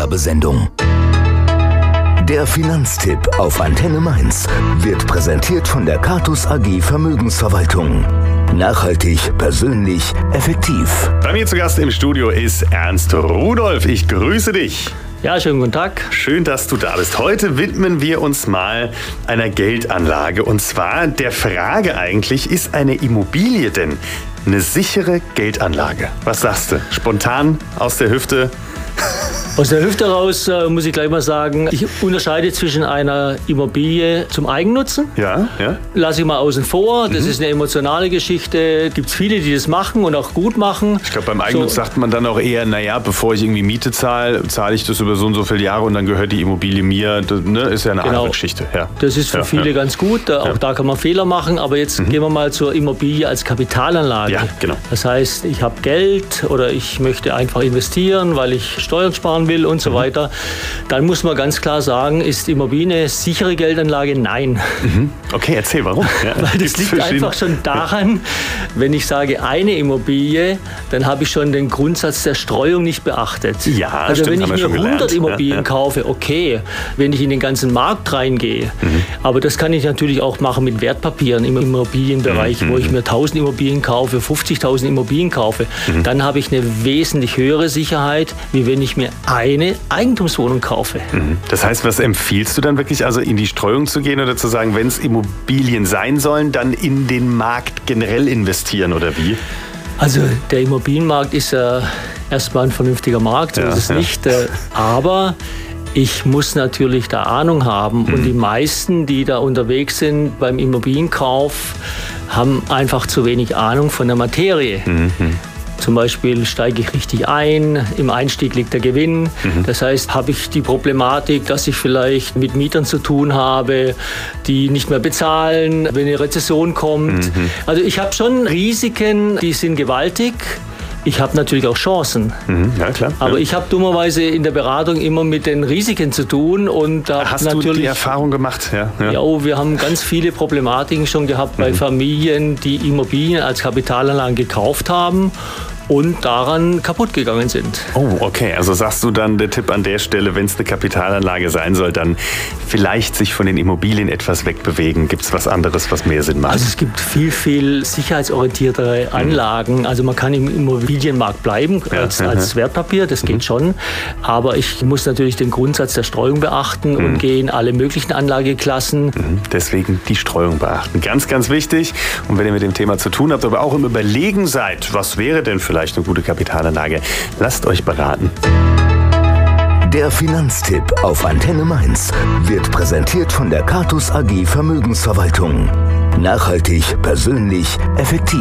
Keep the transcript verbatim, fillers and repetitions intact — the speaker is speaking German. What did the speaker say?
Werbesendung. Der Finanztipp auf Antenne Mainz wird präsentiert von der Catus A G Vermögensverwaltung. Nachhaltig, persönlich, effektiv. Bei mir zu Gast im Studio ist Ernst Rudolph. Ich grüße dich. Ja, schönen guten Tag. Schön, dass du da bist. Heute widmen wir uns mal einer Geldanlage. Und zwar der Frage eigentlich, ist eine Immobilie denn eine sichere Geldanlage? Was sagst du? Spontan aus der Hüfte? Aus der Hüfte raus äh, muss ich gleich mal sagen, ich unterscheide zwischen einer Immobilie zum Eigennutzen. Ja, ja. Lasse ich mal außen vor. Das Mhm. ist eine emotionale Geschichte. Gibt es viele, die das machen und auch gut machen. Ich glaube, beim Eigennutz So. sagt man dann auch eher, naja, bevor ich irgendwie Miete zahle, zahle ich das über so und so viele Jahre und dann gehört die Immobilie mir. Das, ne, ist ja eine Genau. andere Geschichte. Ja. Das ist für ja, viele ja. ganz gut. Auch Ja. da kann man Fehler machen. Aber jetzt gehen wir mal zur Immobilie als Kapitalanlage. Ja, genau. Das heißt, ich habe Geld oder ich möchte einfach investieren, weil ich Steuern sparen will und so Mhm. weiter. Dann muss man ganz klar sagen, ist Immobilie eine sichere Geldanlage? Nein. Mhm. Okay, erzähl, warum? Ja. Weil das Gibt's liegt verschiedene- einfach schon daran, wenn ich sage eine Immobilie, dann habe ich schon den Grundsatz der Streuung nicht beachtet. Ja, also stimmt, wenn haben wir ich mir schon gelernt. hundert Immobilien Ja, ja. kaufe, okay, wenn ich in den ganzen Markt reingehe, Mhm. aber das kann ich natürlich auch machen mit Wertpapieren im Immobilienbereich, Mhm. wo ich mir tausend Immobilien kaufe, fünfzigtausend Immobilien kaufe, Mhm. dann habe ich eine wesentlich höhere Sicherheit, wie wenn ich mir eine Eigentumswohnung kaufe. Mhm. Das heißt, was empfiehlst du dann wirklich, also in die Streuung zu gehen oder zu sagen, wenn es Immobilien sein sollen, dann in den Markt generell investieren oder wie? Also der Immobilienmarkt ist ja erstmal ein vernünftiger Markt, so Ja, ist es ja. nicht. äh, Aber ich muss natürlich da Ahnung haben. Und die meisten, die da unterwegs sind beim Immobilienkauf, haben einfach zu wenig Ahnung von der Materie. Zum Beispiel steige ich richtig ein, im Einstieg liegt der Gewinn. Das heißt, habe ich die Problematik, dass ich vielleicht mit Mietern zu tun habe, die nicht mehr bezahlen, wenn eine Rezession kommt. Also ich habe schon Risiken, die sind gewaltig. Ich habe natürlich auch Chancen. Mhm. Ja, klar. Aber ja. ich habe dummerweise in der Beratung immer mit den Risiken zu tun. Und da Hast natürlich, du die Erfahrung gemacht? Ja, ja. ja, oh, wir haben ganz viele Problematiken schon gehabt bei Familien, die Immobilien als Kapitalanlagen gekauft haben und daran kaputt gegangen sind. Oh, okay. Also sagst du dann, der Tipp an der Stelle, wenn es eine Kapitalanlage sein soll, dann vielleicht sich von den Immobilien etwas wegbewegen. Gibt es was anderes, was mehr Sinn macht? Also es gibt viel, viel sicherheitsorientiertere Anlagen. Also man kann im Immobilienmarkt bleiben Ja, als, ja, als Wertpapier, das geht schon. Aber ich muss natürlich den Grundsatz der Streuung beachten und gehe in alle möglichen Anlageklassen. Mhm. Deswegen die Streuung beachten. Ganz, ganz wichtig. Und wenn ihr mit dem Thema zu tun habt, aber auch im Überlegen seid, was wäre denn vielleicht eine gute Kapitalanlage, lasst euch beraten. Der Finanztipp auf Antenne Mainz wird präsentiert von der Catus A G Vermögensverwaltung. Nachhaltig, persönlich, effektiv.